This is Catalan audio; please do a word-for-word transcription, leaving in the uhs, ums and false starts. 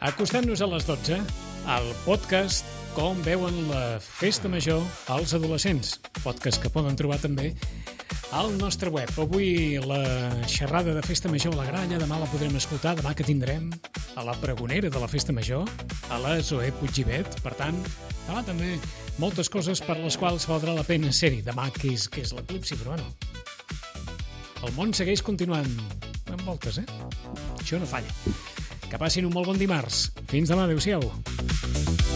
Acostant-nos a les dotze, el podcast Com veuen la festa major als adolescents, podcast que poden trobar també al nostre web. Avui la xerrada de festa major a la Gralla, demà la podrem escoltar, demà que tindrem a la pregonera de la festa major, a la Zoé Puiggivet. Per tant, demà també moltes coses per les quals valdrà la pena ser-hi. Demà que és, que és l'eclipsi, però bueno, el món segueix continuant amb voltes, eh? Això no falla. Que passin un molt bon dimarts. Fins demà, adeu-siau.